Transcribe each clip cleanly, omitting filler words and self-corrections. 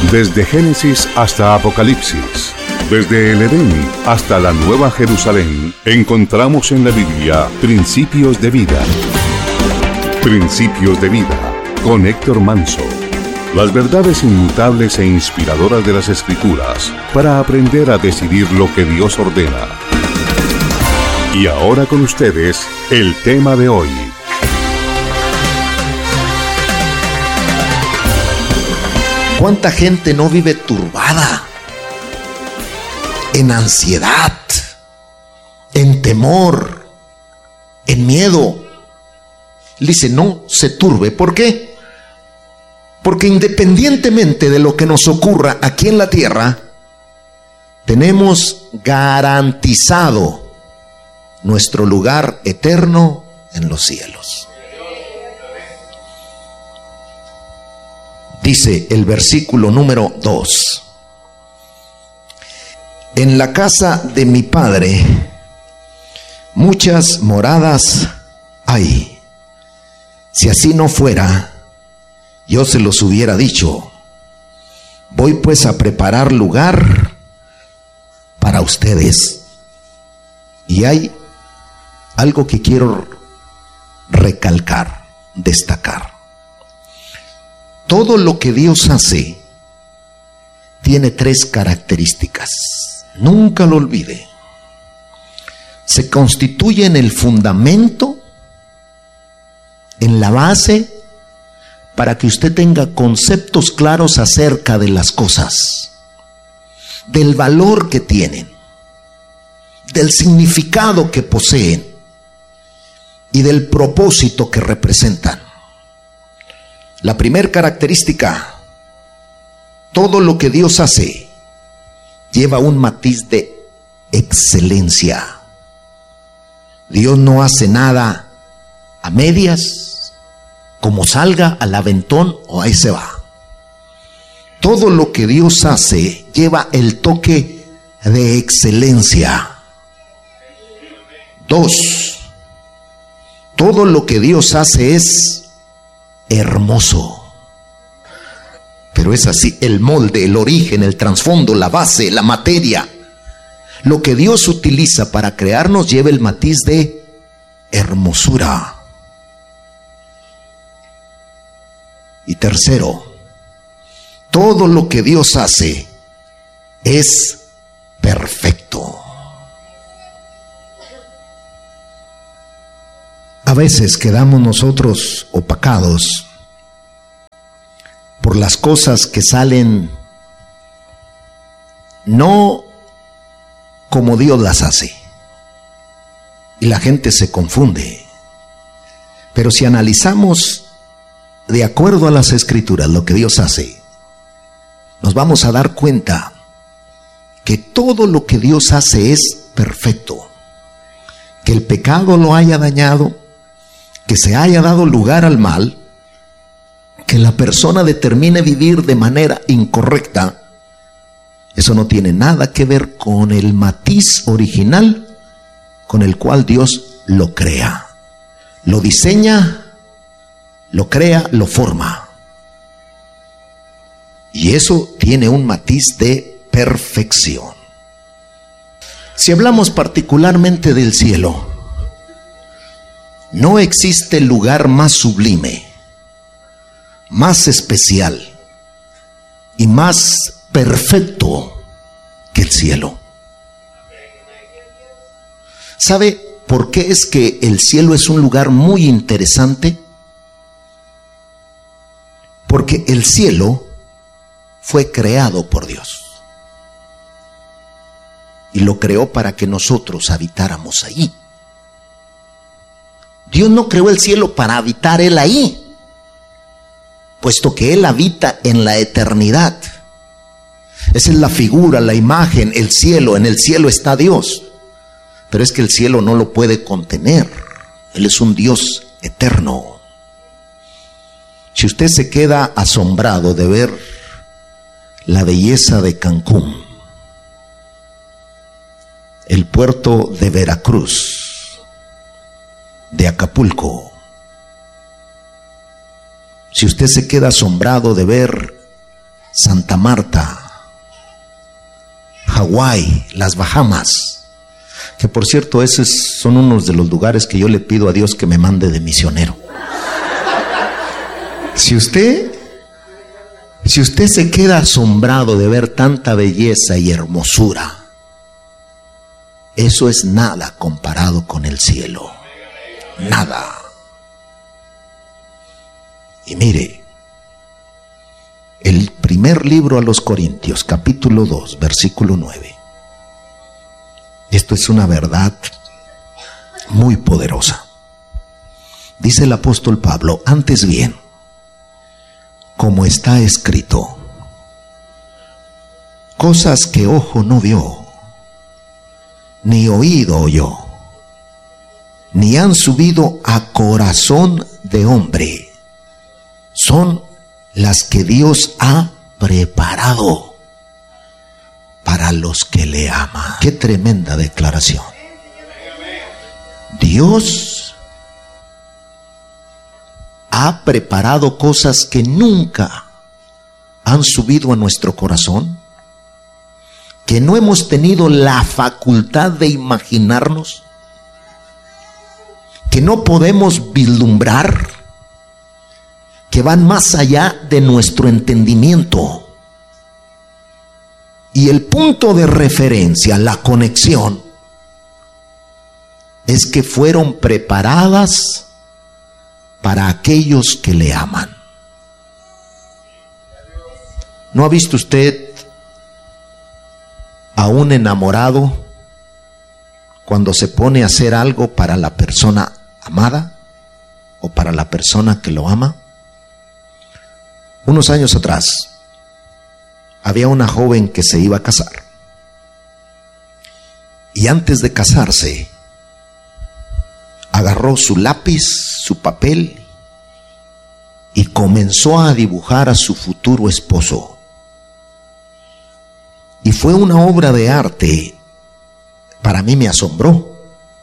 Desde Génesis hasta Apocalipsis, desde el Edén hasta la Nueva Jerusalén, encontramos en la Biblia principios de vida. Principios de vida, con Héctor Manso. Las verdades inmutables e inspiradoras de las Escrituras para aprender a decidir lo que Dios ordena. Y ahora con ustedes, el tema de hoy. ¿Cuánta gente no vive turbada, en ansiedad, en temor, en miedo? Dice, no se turbe. ¿Por qué? Porque independientemente de lo que nos ocurra aquí en la tierra, tenemos garantizado nuestro lugar eterno en los cielos. Dice el versículo número 2: en la casa de mi Padre muchas moradas hay. Si así no fuera, yo se los hubiera dicho. Voy pues a preparar lugar para ustedes. Y hay algo que quiero recalcar, destacar. Todo lo que Dios hace tiene 3 características. Nunca lo olvide. Se constituye en el fundamento, en la base, para que usted tenga conceptos claros acerca de las cosas, del valor que tienen, del significado que poseen y del propósito que representan. La primera característica: todo lo que Dios hace lleva un matiz de excelencia. Dios no hace nada a medias, como salga, al aventón o ahí se va. Todo lo que Dios hace lleva el toque de excelencia. 2, todo lo que Dios hace es hermoso. Pero es así: el molde, el origen, el trasfondo, la base, la materia, lo que Dios utiliza para crearnos lleva el matiz de hermosura. Y tercero, todo lo que Dios hace es perfecto. A veces quedamos nosotros opacados por las cosas que salen no como Dios las hace, y la gente se confunde. Pero si analizamos de acuerdo a las Escrituras lo que Dios hace, nos vamos a dar cuenta que todo lo que Dios hace es perfecto. Que el pecado lo haya dañado, que se haya dado lugar al mal, que la persona determine vivir de manera incorrecta, eso no tiene nada que ver con el matiz original con el cual Dios lo crea, lo diseña, lo crea, lo forma. Y eso tiene un matiz de perfección. Si hablamos particularmente del cielo, no existe lugar más sublime, más especial y más perfecto que el cielo. ¿Sabe por qué es que el cielo es un lugar muy interesante? Porque el cielo fue creado por Dios y lo creó para que nosotros habitáramos allí. Dios no creó el cielo para habitar Él ahí, puesto que Él habita en la eternidad. Esa es la figura, la imagen, el cielo. En el cielo está Dios, pero es que el cielo no lo puede contener. Él es un Dios eterno. Si usted se queda asombrado de ver la belleza de Cancún, el puerto de Veracruz, de Acapulco, si usted se queda asombrado de ver Santa Marta, Hawái, las Bahamas, que por cierto esos son unos de los lugares que yo le pido a Dios que me mande de misionero. Si usted se queda asombrado de ver tanta belleza y hermosura, eso es nada comparado con el cielo. Nada. Y mire, el primer libro a los Corintios, capítulo 2, versículo 9. Esto es una verdad muy poderosa. Dice el apóstol Pablo: antes bien, como está escrito, cosas que ojo no vio, ni oído oyó, ni han subido a corazón de hombre, son las que Dios ha preparado para los que le aman. Qué tremenda declaración. Dios ha preparado cosas que nunca han subido a nuestro corazón, que no hemos tenido la facultad de imaginarnos, que no podemos vislumbrar, que van más allá de nuestro entendimiento. Y el punto de referencia, la conexión, es que fueron preparadas para aquellos que le aman. ¿No ha visto usted a un enamorado cuando se pone a hacer algo para la persona amada o para la persona que lo ama? Unos años atrás había una joven que se iba a casar, y antes de casarse agarró su lápiz, su papel, y comenzó a dibujar a su futuro esposo. Y fue una obra de arte. Para mí me asombró.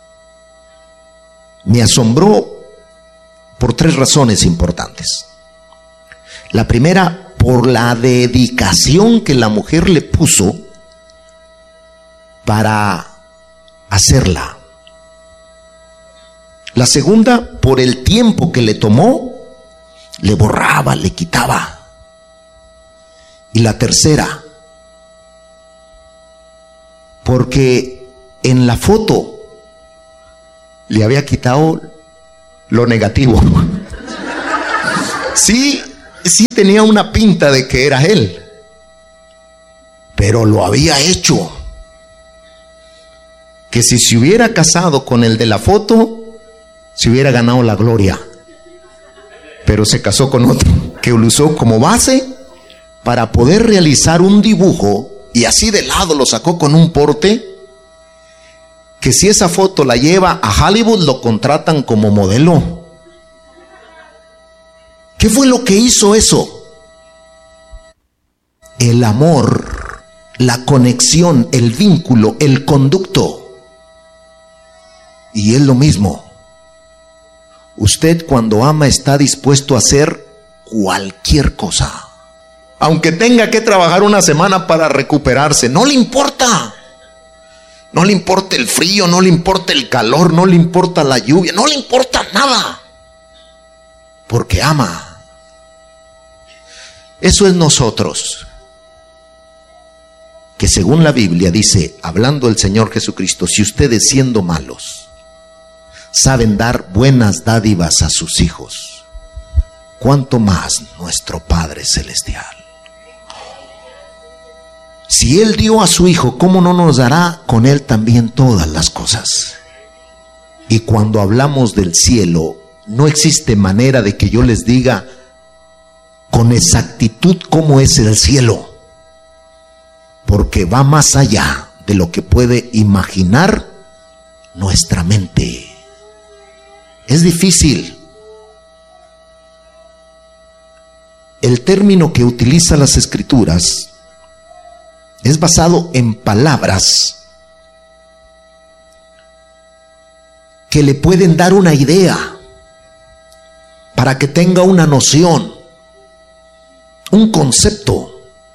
Me asombró por 3 razones importantes. La primera, por la dedicación que la mujer le puso para hacerla. La segunda, por el tiempo que le tomó, le borraba, le quitaba. Y la tercera, porque en la foto le había quitado lo negativo. Sí tenía una pinta de que era él, pero lo había hecho. Que si se hubiera casado con el de la foto, se hubiera ganado la gloria. Pero se casó con otro, que lo usó como base para poder realizar un dibujo, y así de lado lo sacó con un porte, que si esa foto la lleva a Hollywood, lo contratan como modelo. ¿Qué fue lo que hizo eso? El amor, la conexión, el vínculo, el conducto. Y es lo mismo. Usted cuando ama está dispuesto a hacer cualquier cosa. Aunque tenga que trabajar una semana para recuperarse, no le importa. No le importa el frío, no le importa el calor, no le importa la lluvia, no le importa nada. Porque ama. Eso es nosotros. Que según la Biblia dice, hablando el Señor Jesucristo, si ustedes siendo malos saben dar buenas dádivas a sus hijos, ¿cuánto más nuestro Padre Celestial? Si Él dio a su Hijo, ¿cómo no nos dará con Él también todas las cosas? Y cuando hablamos del cielo, no existe manera de que yo les diga con exactitud cómo es el cielo, porque va más allá de lo que puede imaginar nuestra mente. Es difícil. El término que utiliza las Escrituras es basado en palabras que le pueden dar una idea para que tenga una noción, un concepto.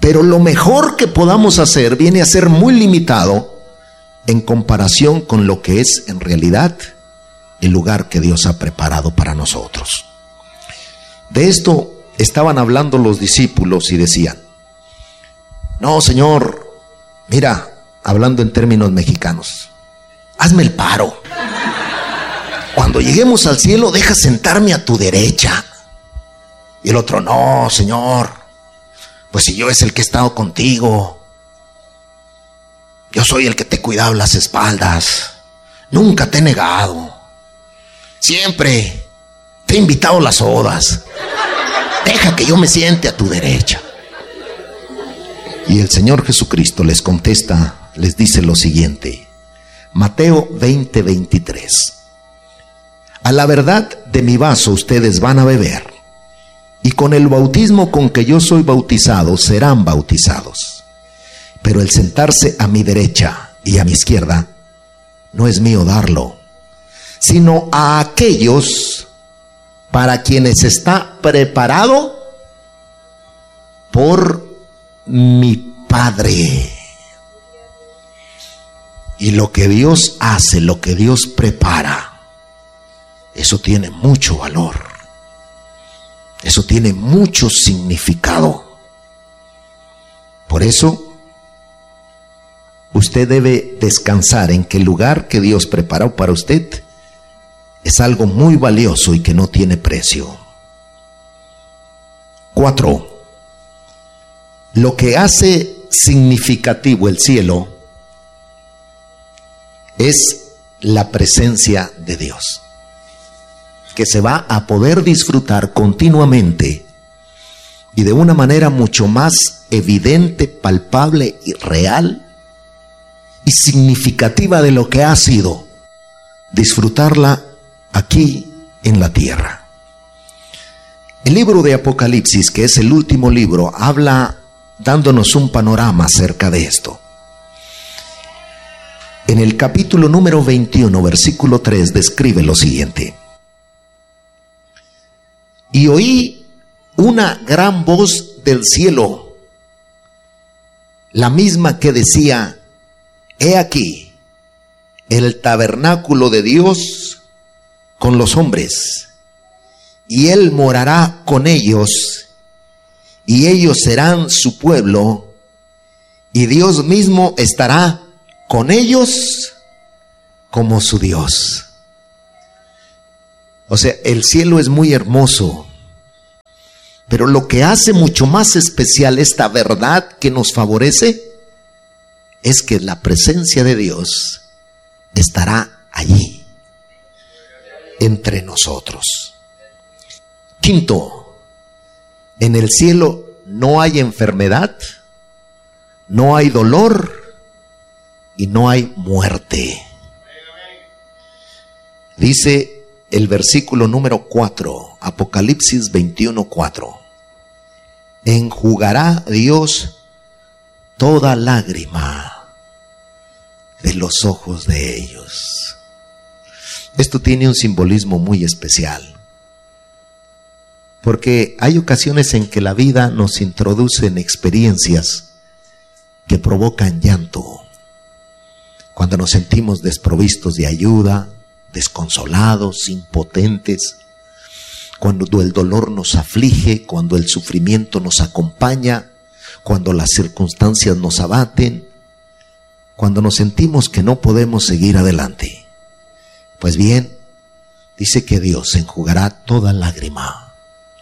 Pero lo mejor que podamos hacer viene a ser muy limitado en comparación con lo que es en realidad el lugar que Dios ha preparado para nosotros. De esto estaban hablando los discípulos y decían: no, Señor, mira, hablando en términos mexicanos, hazme el paro. Cuando lleguemos al cielo, deja sentarme a tu derecha. Y el otro: no, Señor, pues si yo es el que he estado contigo, yo soy el que te he cuidado las espaldas, nunca te he negado, siempre te he invitado a las bodas, deja que yo me siente a tu derecha. Y el Señor Jesucristo les contesta, les dice lo siguiente, Mateo 20:23: a la verdad de mi vaso ustedes van a beber, y con el bautismo con que yo soy bautizado serán bautizados. Pero el sentarse a mi derecha y a mi izquierda no es mío darlo, sino a aquellos para quienes está preparado por mi Padre. Y lo que Dios hace, lo que Dios prepara, eso tiene mucho valor. Eso tiene mucho significado. Por eso, usted debe descansar en que el lugar que Dios preparó para usted es algo muy valioso y que no tiene precio. 4. Lo que hace significativo el cielo es la presencia de Dios, que se va a poder disfrutar continuamente y de una manera mucho más evidente, palpable y real y significativa de lo que ha sido disfrutarla aquí en la tierra. El libro de Apocalipsis, que es el último libro, habla dándonos un panorama acerca de esto. En el capítulo número 21, versículo 3, describe lo siguiente: y oí una gran voz del cielo, la misma que decía: he aquí el tabernáculo de Dios con los hombres, y Él morará con ellos, y ellos serán su pueblo, y Dios mismo estará con ellos como su Dios. O sea, el cielo es muy hermoso, pero lo que hace mucho más especial esta verdad que nos favorece es que la presencia de Dios estará allí, entre nosotros. 5. En el cielo no hay enfermedad, no hay dolor y no hay muerte. Dice el versículo número 4, Apocalipsis 21:4: enjugará Dios toda lágrima de los ojos de ellos. Esto tiene un simbolismo muy especial, porque hay ocasiones en que la vida nos introduce en experiencias que provocan llanto, cuando nos sentimos desprovistos de ayuda, desconsolados, impotentes, cuando el dolor nos aflige, cuando el sufrimiento nos acompaña, cuando las circunstancias nos abaten, cuando nos sentimos que no podemos seguir adelante. Pues bien, dice que Dios enjugará toda lágrima.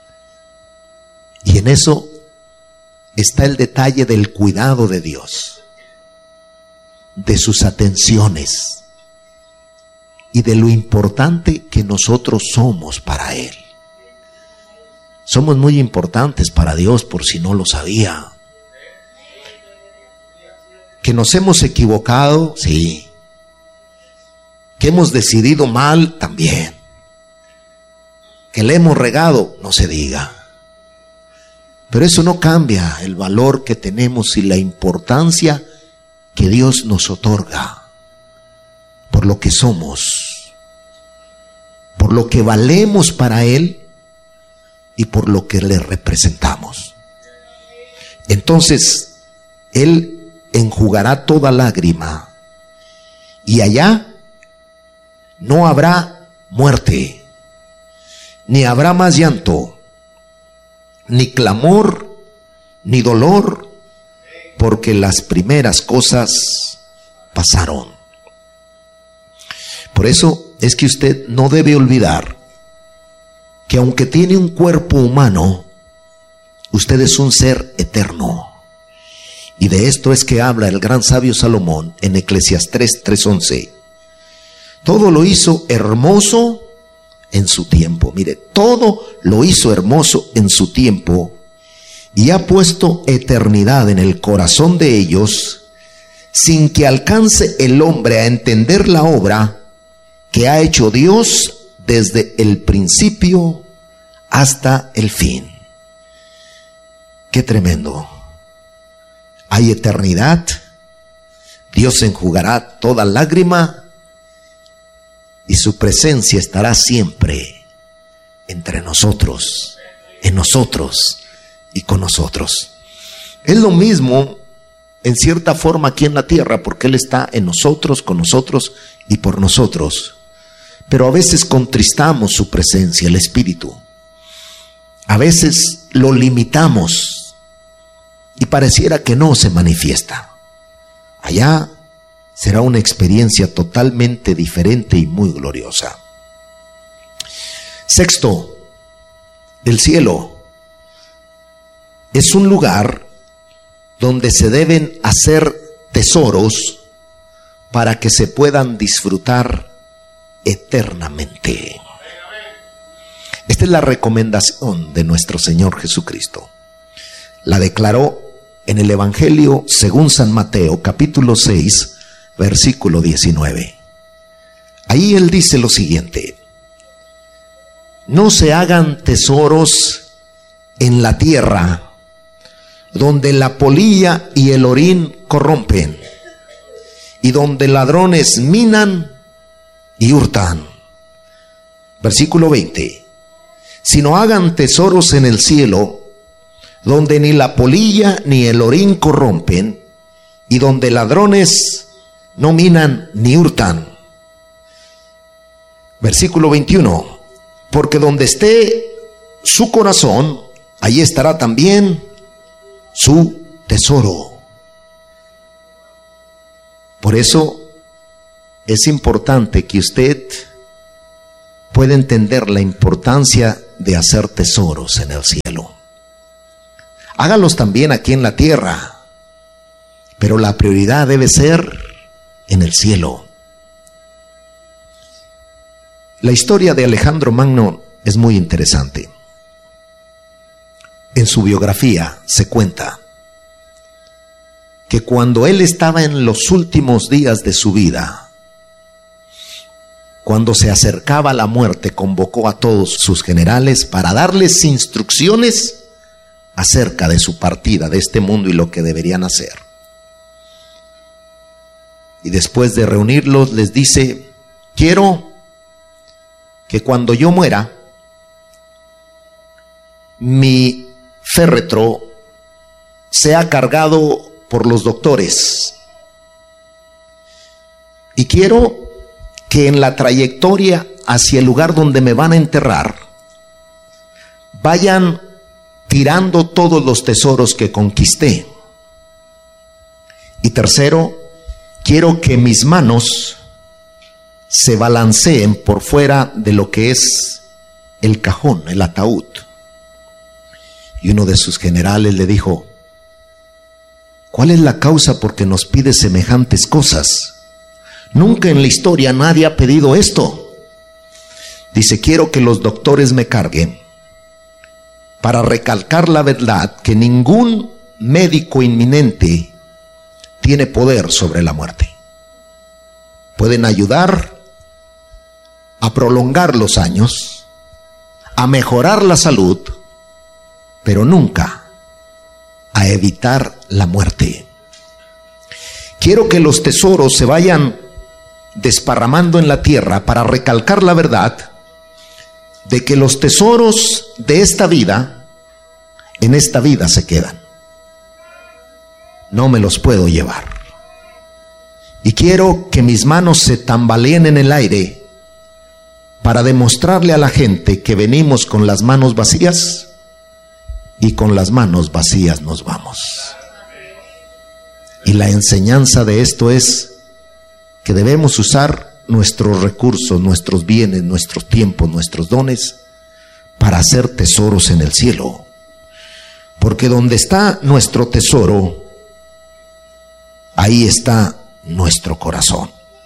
Y en eso está el detalle del cuidado de Dios, de sus atenciones y de lo importante que nosotros somos para Él. Somos muy importantes para Dios, por si no lo sabía. Que nos hemos equivocado, sí. Que hemos decidido mal, también. Que le hemos regado, no se diga. Pero eso no cambia el valor que tenemos y la importancia que Dios nos otorga por lo que somos, por lo que valemos para Él y por lo que le representamos. Entonces Él enjugará toda lágrima, y allá no habrá muerte, ni habrá más llanto, ni clamor, ni dolor, porque las primeras cosas pasaron. Por eso es que usted no debe olvidar que aunque tiene un cuerpo humano, usted es un ser eterno. Y de esto es que habla el gran sabio Salomón en Eclesiastés 3:11. Todo lo hizo hermoso en su tiempo. Mire, todo lo hizo hermoso en su tiempo, y ha puesto eternidad en el corazón de ellos, sin que alcance el hombre a entender la obra que ha hecho Dios desde el principio hasta el fin. Qué tremendo. Hay eternidad. Dios enjugará toda lágrima, y su presencia estará siempre entre nosotros, en nosotros y con nosotros. Es lo mismo en cierta forma aquí en la tierra, porque Él está en nosotros, con nosotros y por nosotros. Pero a veces contristamos su presencia, el Espíritu. A veces lo limitamos y pareciera que no se manifiesta. Allá será una experiencia totalmente diferente y muy gloriosa. Sexto, el cielo es un lugar donde se deben hacer tesoros para que se puedan disfrutar eternamente. Esta es la recomendación de nuestro Señor Jesucristo. La declaró en el Evangelio según San Mateo, capítulo 6, versículo 19. Ahí Él dice lo siguiente: no se hagan tesoros en la tierra, donde la polilla y el orín corrompen, y donde ladrones minan y hurtan. Versículo 20. Sino hagan tesoros en el cielo, donde ni la polilla ni el orín corrompen, y donde ladrones no minan ni hurtan. Versículo 21. Porque donde esté su corazón, allí estará también su tesoro. Por eso es importante que usted pueda entender la importancia de hacer tesoros en el cielo. Hágalos también aquí en la tierra, pero la prioridad debe ser en el cielo. La historia de Alejandro Magno es muy interesante. En su biografía se cuenta que cuando él estaba en los últimos días de su vida, cuando se acercaba la muerte, convocó a todos sus generales para darles instrucciones acerca de su partida de este mundo y lo que deberían hacer. Y después de reunirlos les dice: quiero que cuando yo muera, mi féretro sea cargado por los doctores, y quiero que en la trayectoria hacia el lugar donde me van a enterrar vayan tirando todos los tesoros que conquisté. Y tercero, quiero que mis manos se balanceen por fuera de lo que es el cajón, el ataúd. Y uno de sus generales le dijo: ¿cuál es la causa por que nos pide semejantes cosas? Nunca en la historia nadie ha pedido esto. Dice: quiero que los doctores me carguen para recalcar la verdad que ningún médico inminente tiene poder sobre la muerte. Pueden ayudar a prolongar los años, a mejorar la salud, pero nunca a evitar la muerte. Quiero que los tesoros se vayan desparramando en la tierra para recalcar la verdad de que los tesoros de esta vida, en esta vida se quedan. no me los puedo llevar. Y quiero que mis manos se tambaleen en el aire para demostrarle a la gente que venimos con las manos vacías y con las manos vacías nos vamos. Y la enseñanza de esto es que debemos usar nuestros recursos, nuestros bienes, nuestros tiempos, nuestros dones para hacer tesoros en el cielo. Porque donde está nuestro tesoro, ahí está nuestro corazón.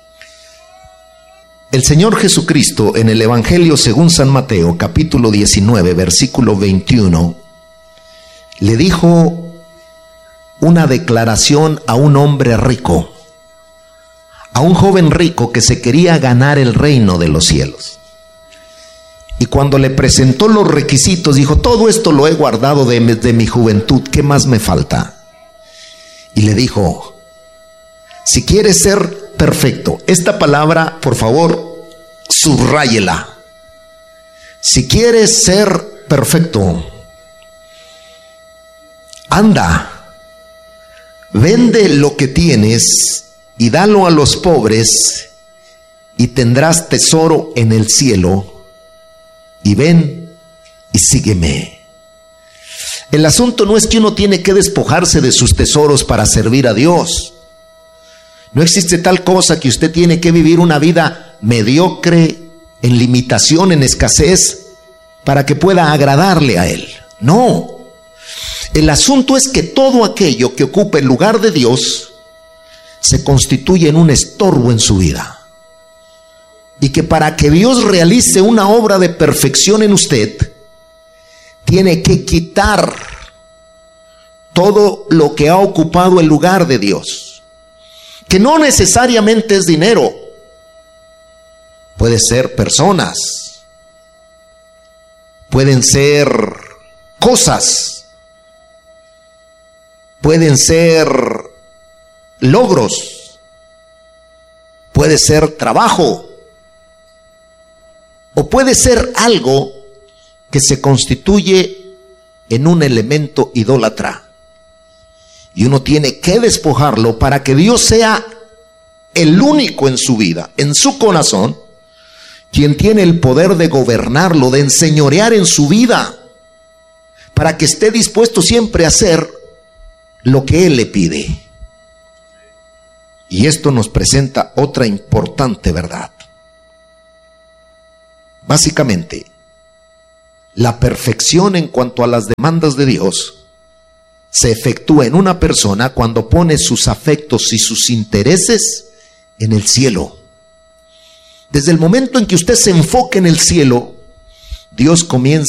El Señor Jesucristo en el Evangelio según San Mateo, capítulo 19, versículo 21, le dijo una declaración a un hombre rico, a un joven rico que se quería ganar el reino de los cielos. Y cuando le presentó los requisitos, dijo: todo esto lo he guardado de mi juventud, ¿qué más me falta? Y le dijo: si quieres ser perfecto, esta palabra, por favor, subráyela. Si quieres ser perfecto, anda, vende lo que tienes y dalo a los pobres y tendrás tesoro en el cielo. Y ven y sígueme. El asunto no es que uno tiene que despojarse de sus tesoros para servir a Dios. No existe tal cosa que usted tiene que vivir una vida mediocre, en limitación, en escasez, para que pueda agradarle a Él. No. El asunto es que todo aquello que ocupa el lugar de Dios se constituye en un estorbo en su vida. Y que para que Dios realice una obra de perfección en usted, tiene que quitar todo lo que ha ocupado el lugar de Dios. Que no necesariamente es dinero. Puede ser personas. Pueden ser cosas. Pueden ser logros. Puede ser trabajo. O puede ser algo que se constituye en un elemento idólatra. Y uno tiene que despojarlo para que Dios sea el único en su vida, en su corazón, quien tiene el poder de gobernarlo, de enseñorear en su vida, para que esté dispuesto siempre a hacer lo que Él le pide. Y esto nos presenta otra importante verdad. Básicamente, la perfección en cuanto a las demandas de Dios se efectúa en una persona cuando pone sus afectos y sus intereses en el cielo. Desde el momento en que usted se enfoque en el cielo, Dios comienza